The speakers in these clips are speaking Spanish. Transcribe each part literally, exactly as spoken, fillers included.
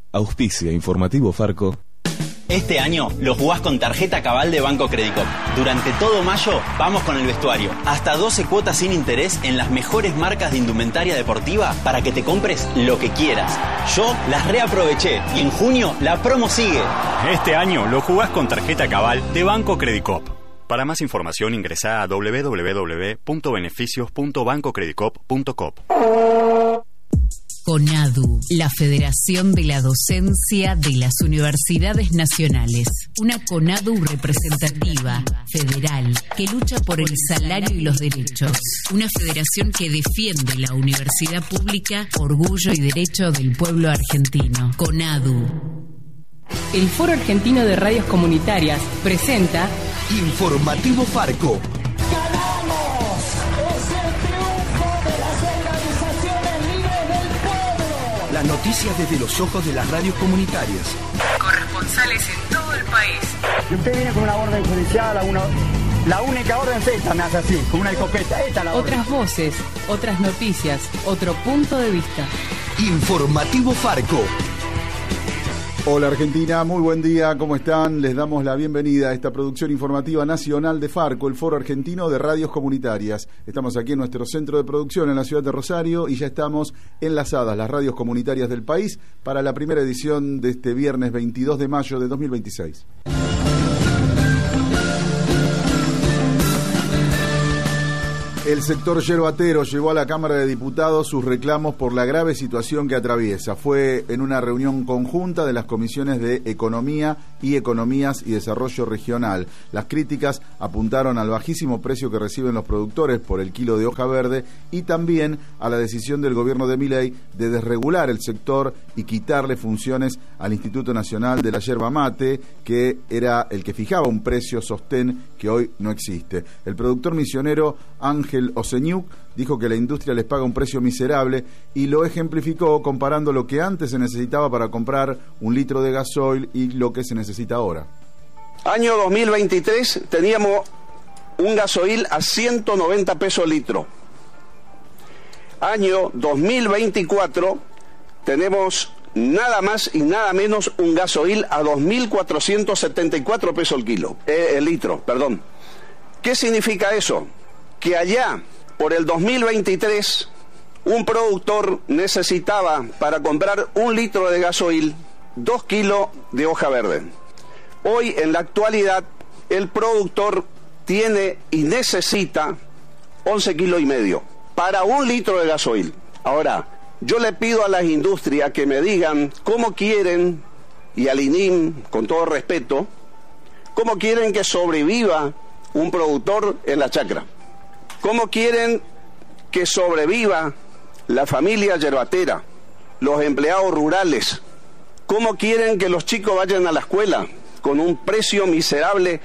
Auspicia Informativo Farco. Este año lo jugás con tarjeta Cabal de Banco Credicop. Durante todo mayo vamos con el vestuario. Hasta doce cuotas sin interés en las mejores marcas de indumentaria deportiva para que te compres lo que quieras. Yo las reaproveché y en junio la promo sigue. Este año lo jugás con tarjeta Cabal de Banco Credicop. Para más información ingresá a doble u doble u doble u punto beneficios punto banco credicop punto com. CONADU, la Federación de la Docencia de las Universidades Nacionales. Una CONADU representativa, federal, que lucha por el salario y los derechos. Una federación que defiende la universidad pública, orgullo y derecho del pueblo argentino. CONADU. El Foro Argentino de Radios Comunitarias presenta Informativo Farco. ¡Ganamos! ¡Es el triunfo de las organizaciones libres del pueblo! Las noticias desde los ojos de las radios comunitarias. Corresponsales en todo el país. Si usted viene con una orden judicial, una, la única orden es esta, me hace así, con una escopeta. Esta es la orden. Otras voces, otras noticias, otro punto de vista. Informativo Farco. Hola Argentina, muy buen día, ¿cómo están? Les damos la bienvenida a esta producción informativa nacional de Farco, el Foro Argentino de Radios Comunitarias. Estamos aquí en nuestro centro de producción en la ciudad de Rosario y ya estamos enlazadas las radios comunitarias del país para la primera edición de este viernes veintidós de mayo de dos mil veintiséis. El sector yerbatero llevó a la Cámara de Diputados sus reclamos por la grave situación que atraviesa. Fue en una reunión conjunta de las comisiones de Economía y Economías y Desarrollo Regional. Las críticas apuntaron al bajísimo precio que reciben los productores por el kilo de hoja verde y también a la decisión del gobierno de Milei de desregular el sector y quitarle funciones al Instituto Nacional de la Yerba Mate, que era el que fijaba un precio sostén que hoy no existe. El productor misionero Ángel Oseñuk dijo que la industria les paga un precio miserable y lo ejemplificó comparando lo que antes se necesitaba para comprar un litro de gasoil y lo que se necesita ahora. Año dos mil veintitrés teníamos un gasoil a ciento noventa pesos litro. Año dos mil veinticuatro tenemos nada más y nada menos un gasoil a dos mil cuatrocientos setenta y cuatro pesos el kilo, eh, el litro, perdón. ¿Qué significa eso? Que allá, por el dos mil veintitrés, un productor necesitaba para comprar un litro de gasoil, dos kilos de hoja verde. Hoy, en la actualidad, el productor tiene y necesita once kilos y medio para un litro de gasoil. Ahora, yo le pido a las industrias que me digan cómo quieren, y al I N I M, con todo respeto, cómo quieren que sobreviva un productor en la chacra. ¿Cómo quieren que sobreviva la familia yerbatera, los empleados rurales? ¿Cómo quieren que los chicos vayan a la escuela con un precio miserable?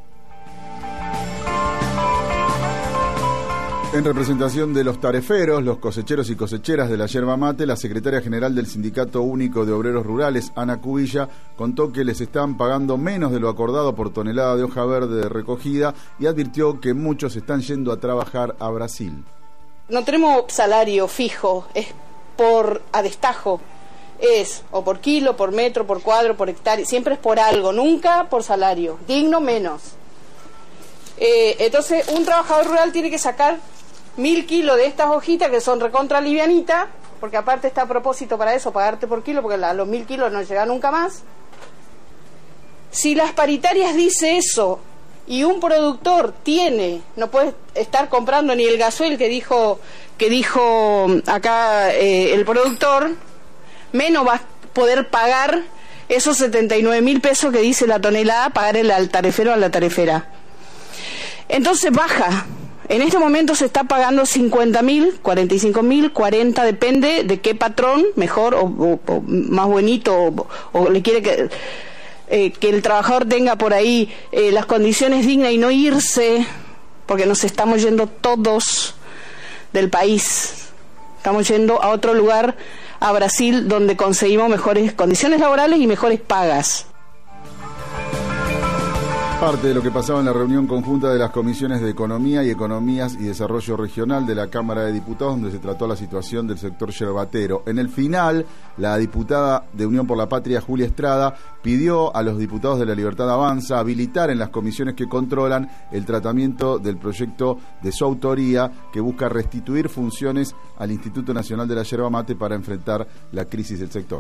En representación de los tareferos, los cosecheros y cosecheras de la yerba mate, la secretaria general del Sindicato Único de Obreros Rurales, Ana Cubilla, contó que les están pagando menos de lo acordado por tonelada de hoja verde de recogida y advirtió que muchos están yendo a trabajar a Brasil. No tenemos salario fijo, es por a destajo, es o por kilo, por metro, por cuadro, por hectárea, siempre es por algo, nunca por salario, digno menos. Eh, entonces un trabajador rural tiene que sacar mil kilos de estas hojitas que son recontra livianitas, porque aparte está a propósito para eso, pagarte por kilo, porque a los mil kilos no llega nunca más. Si las paritarias dice eso y un productor tiene, no puede estar comprando ni el gasoil que dijo que dijo acá eh, el productor, menos va a poder pagar esos setenta y nueve mil pesos que dice la tonelada, pagar el al tarefero a la tarefera. Entonces baja. En este momento se está pagando cincuenta mil, cuarenta y cinco mil, cuarenta, depende de qué patrón, mejor o, o, o más buenito, o, o le quiere que, eh, que el trabajador tenga por ahí eh, las condiciones dignas y no irse, porque nos estamos yendo todos del país. Estamos yendo a otro lugar, a Brasil, donde conseguimos mejores condiciones laborales y mejores pagas. Parte de lo que pasaba en la reunión conjunta de las comisiones de Economía y Economías y Desarrollo Regional de la Cámara de Diputados, donde se trató la situación del sector yerbatero. En el final, la diputada de Unión por la Patria, Julia Estrada, pidió a los diputados de La Libertad Avanza habilitar en las comisiones que controlan el tratamiento del proyecto de su autoría, que busca restituir funciones al Instituto Nacional de la Yerba Mate para enfrentar la crisis del sector.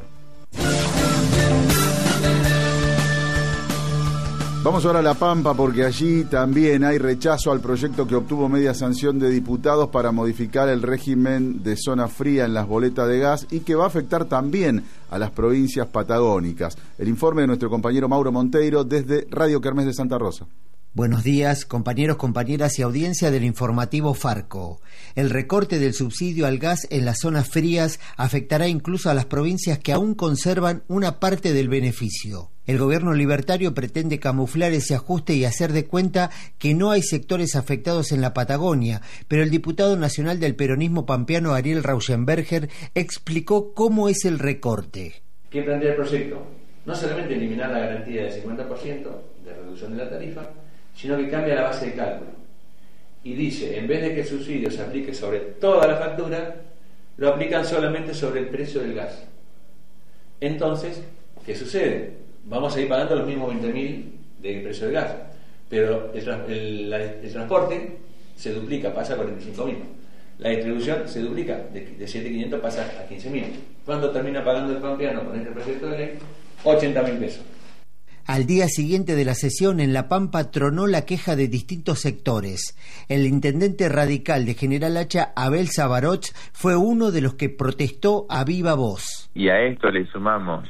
Vamos ahora a La Pampa, porque allí también hay rechazo al proyecto que obtuvo media sanción de diputados para modificar el régimen de zona fría en las boletas de gas y que va a afectar también a las provincias patagónicas. El informe de nuestro compañero Mauro Monteiro desde Radio Kermés de Santa Rosa. Buenos días, compañeros, compañeras y audiencia del informativo Farco. El recorte del subsidio al gas en las zonas frías afectará incluso a las provincias que aún conservan una parte del beneficio. El gobierno libertario pretende camuflar ese ajuste y hacer de cuenta que no hay sectores afectados en la Patagonia, pero el diputado nacional del peronismo pampeano Ariel Rauschenberger explicó cómo es el recorte. ¿Qué plantea el proyecto? No solamente eliminar la garantía del cincuenta por ciento de reducción de la tarifa, sino que cambia la base de cálculo. Y dice, en vez de que el subsidio se aplique sobre toda la factura, lo aplican solamente sobre el precio del gas. Entonces, ¿qué sucede? Vamos a ir pagando los mismos veinte mil del precio del gas, pero el, el, la, el transporte se duplica, pasa a cuarenta y cinco mil. La distribución se duplica, de, de siete mil quinientos pasa a quince mil. ¿Cuánto termina pagando el pampeano con este proyecto de ley? ochenta mil pesos. Al día siguiente de la sesión, en La Pampa tronó la queja de distintos sectores. El intendente radical de General Hacha, Abel Sabaroch, fue uno de los que protestó a viva voz. Y a esto le sumamos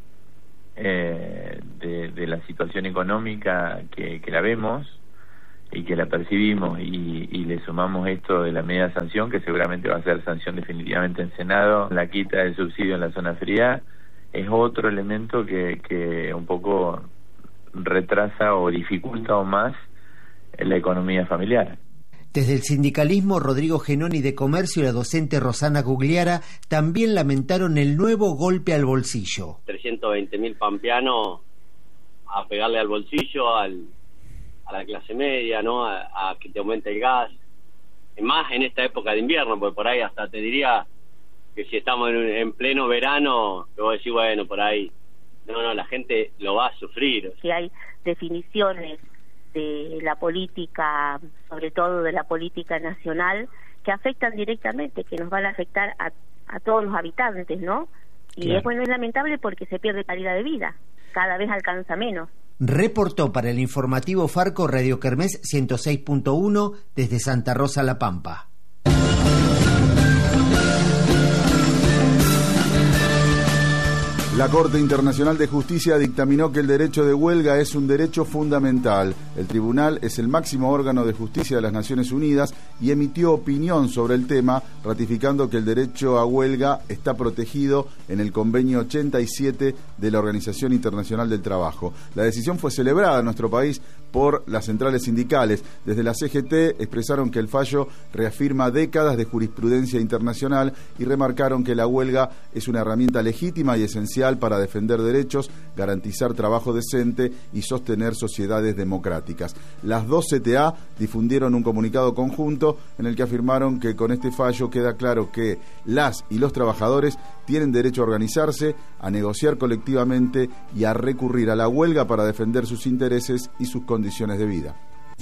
eh, de, de la situación económica que, que la vemos y que la percibimos, y, y le sumamos esto de la media sanción, que seguramente va a ser sanción definitivamente en Senado, la quita del subsidio en la zona fría. Es otro elemento que, que un poco retrasa o dificulta aún más la economía familiar. Desde el sindicalismo, Rodrigo Genoni de Comercio y la docente Rosana Gugliara también lamentaron el nuevo golpe al bolsillo. trescientos veinte mil pampeanos a pegarle al bolsillo, al, a la clase media, ¿no? A, a que te aumente el gas. Más en esta época de invierno, porque por ahí hasta te diría que si estamos en, en pleno verano, te voy a decir, bueno, por ahí, no, no, la gente lo va a sufrir. Si hay definiciones de la política, sobre todo de la política nacional, que afectan directamente, que nos van a afectar a, a todos los habitantes, ¿no? Y claro, es bueno, es lamentable porque se pierde calidad de vida, cada vez alcanza menos. Reportó para el informativo Farco Radio Kermés ciento seis punto uno desde Santa Rosa, La Pampa. La Corte Internacional de Justicia dictaminó que el derecho de huelga es un derecho fundamental. El tribunal es el máximo órgano de justicia de las Naciones Unidas y emitió opinión sobre el tema, ratificando que el derecho a huelga está protegido en el convenio ochenta y siete de la Organización Internacional del Trabajo. La decisión fue celebrada en nuestro país por las centrales sindicales. Desde la C G T expresaron que el fallo reafirma décadas de jurisprudencia internacional y remarcaron que la huelga es una herramienta legítima y esencial para defender derechos, garantizar trabajo decente y sostener sociedades democráticas. Las dos C T A difundieron un comunicado conjunto en el que afirmaron que con este fallo queda claro que las y los trabajadores tienen derecho a organizarse, a negociar colectivamente y a recurrir a la huelga para defender sus intereses y sus condiciones de vida.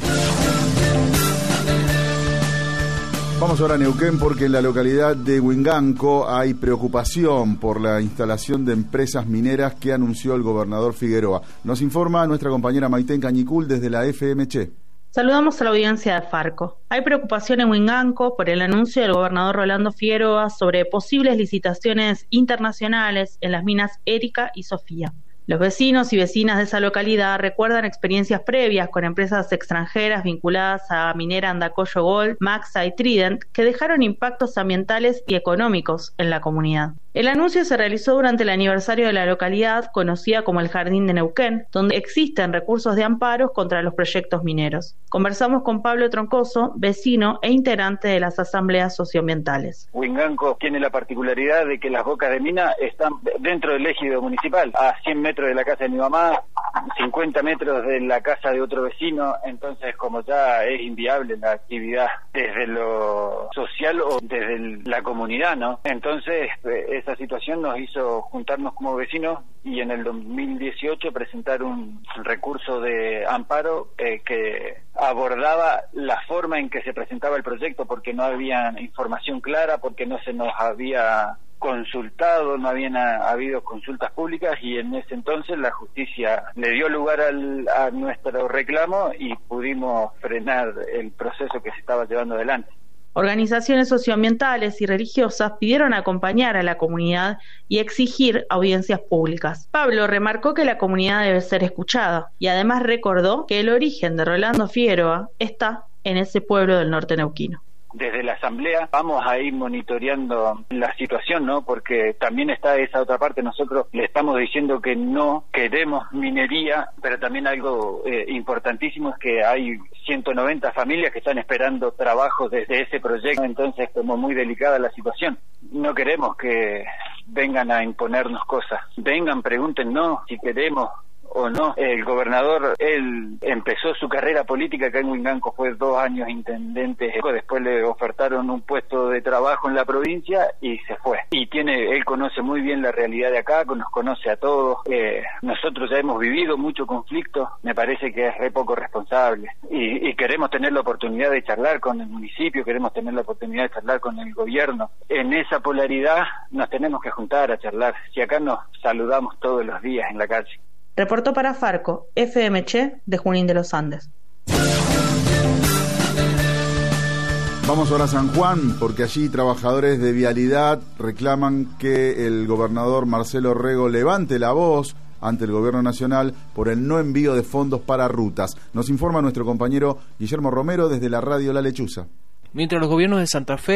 Vamos ahora a Neuquén, porque en la localidad de Huinganco hay preocupación por la instalación de empresas mineras que anunció el gobernador Figueroa. Nos informa nuestra compañera Maitén Cañicul desde la F M Che. Saludamos a la audiencia de Farco. Hay preocupación en Huinganco por el anuncio del gobernador Rolando Figueroa sobre posibles licitaciones internacionales en las minas Erika y Sofía. Los vecinos y vecinas de esa localidad recuerdan experiencias previas con empresas extranjeras vinculadas a minera Andacollo Gold, Maxa y Trident que dejaron impactos ambientales y económicos en la comunidad. El anuncio se realizó durante el aniversario de la localidad, conocida como el Jardín de Neuquén, donde existen recursos de amparos contra los proyectos mineros. Conversamos con Pablo Troncoso, vecino e integrante de las asambleas socioambientales. Huinganco tiene la particularidad de que las bocas de mina están dentro del ejido municipal, a cien metros de la casa de mi mamá, cincuenta metros de la casa de otro vecino, entonces como ya es inviable la actividad desde lo social o desde el, la comunidad, ¿no? Entonces eh, esa situación nos hizo juntarnos como vecinos y en el dos mil dieciocho presentar un recurso de amparo eh, que abordaba la forma en que se presentaba el proyecto, porque no había información clara, porque no se nos había consultado, no habían ha, habido consultas públicas, y en ese entonces la justicia le dio lugar al, a nuestro reclamo y pudimos frenar el proceso que se estaba llevando adelante. Organizaciones socioambientales y religiosas pidieron acompañar a la comunidad y exigir audiencias públicas. Pablo remarcó que la comunidad debe ser escuchada y además recordó que el origen de Rolando Figueroa está en ese pueblo del norte neuquino. Desde la asamblea vamos a ir monitoreando la situación, ¿no? Porque también está esa otra parte. Nosotros le estamos diciendo que no queremos minería, pero también algo eh, importantísimo es que hay ciento noventa familias que están esperando trabajo desde ese proyecto. Entonces, como muy delicada la situación. No queremos que vengan a imponernos cosas. Vengan, pregúntenos si queremos o no. El gobernador, él empezó su carrera política acá en Huinganco, fue dos años intendente, después le ofertaron un puesto de trabajo en la provincia y se fue. Y tiene, él conoce muy bien la realidad de acá, nos conoce a todos, eh, nosotros ya hemos vivido mucho conflicto, me parece que es re poco responsable. Y, y queremos tener la oportunidad de charlar con el municipio, queremos tener la oportunidad de charlar con el gobierno. En esa polaridad nos tenemos que juntar a charlar, si acá nos saludamos todos los días en la calle. Reportó para Farco, F M Che de Junín de los Andes. Vamos ahora a San Juan, porque allí trabajadores de Vialidad reclaman que el gobernador Marcelo Rego levante la voz ante el gobierno nacional por el no envío de fondos para rutas. Nos informa nuestro compañero Guillermo Romero desde la radio La Lechuza. Mientras los gobiernos de Santa Fe